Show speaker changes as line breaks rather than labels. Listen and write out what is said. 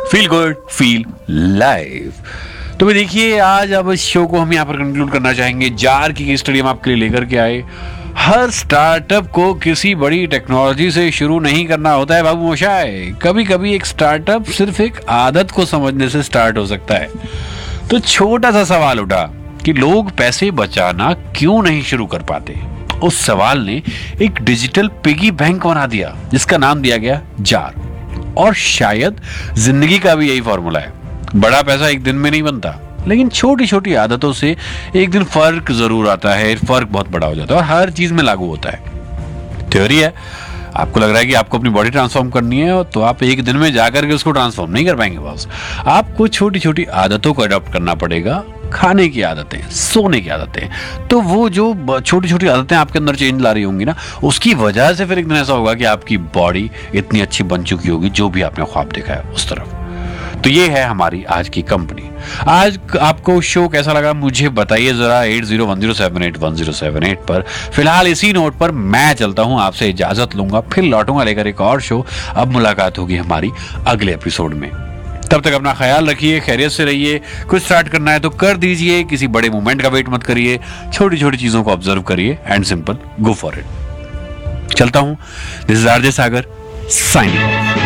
Feel good feel live. तो भाई देखिए, आज अब इस शो को हम यहाँ पर कंक्लूड करना चाहेंगे। जार की केस स्टडी हम आपके लिए लेकर के आए। हर स्टार्टअप को किसी बड़ी टेक्नोलॉजी से शुरू नहीं करना होता है बाबू मोशाय। कभी कभी एक स्टार्टअप सिर्फ एक आदत को समझने से स्टार्ट हो सकता है। तो छोटा सा सवाल उठा कि लोग पैसे बचाना क्यों नहीं शुरू कर पाते। उस सवाल ने एक डिजिटल पिगी बैंक बना दिया जिसका नाम दिया गया जार। और शायद जिंदगी का भी यही फॉर्मूला है। बड़ा पैसा एक दिन में नहीं बनता, लेकिन छोटी छोटी आदतों से एक दिन फर्क जरूर आता है। फर्क बहुत बड़ा हो जाता है और हर चीज में लागू होता है। थ्योरी है। आपको लग रहा है कि आपको अपनी बॉडी ट्रांसफॉर्म करनी है तो आप एक दिन में जाकर के उसको ट्रांसफॉर्म नहीं कर पाएंगे बॉस। आपको छोटी छोटी आदतों को अडॉप्ट करना पड़ेगा। खाने की आदतें, सोने की आदतें, तो वो जो छोटी छोटी आदतें आपके अंदर चेंज ला रही होंगी ना, उसकी वजह से फिर एक दिन ऐसा होगा कि आपकी बॉडी इतनी अच्छी बन चुकी होगी जो भी आपने ख्वाब देखा है उस तरफ। तो ये है हमारी आज की कंपनी। आज आपको शो कैसा लगा मुझे बताइए जरा 8010781078 पर। फिलहाल इसी नोट पर मैं चलता हूं, आपसे इजाजत लूंगा, फिर लौटूंगा लेकर एक और शो। अब मुलाकात होगी हमारी अगले एपिसोड में। तब तक अपना ख्याल रखिए, खैरियत से रहिए। कुछ स्टार्ट करना है तो कर दीजिए, किसी बड़े मूवमेंट का वेट मत करिए, छोटी छोटी चीजों को ऑब्जर्व करिए and simple go for it. चलता हूं। This is RJ Sagar signing off.